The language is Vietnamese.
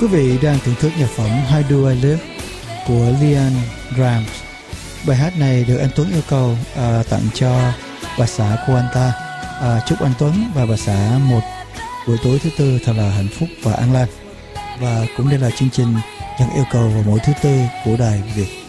Quý vị đang thưởng thức nhạc phẩm How Do I Live của Leon Grams. Bài hát này được anh Tuấn yêu cầu tặng cho bà xã của anh ta. Chúc anh Tuấn và bà xã một buổi tối thứ tư thật là hạnh phúc và an lành. Và cũng đây là chương trình nhận yêu cầu vào mỗi thứ tư của Đài Việt.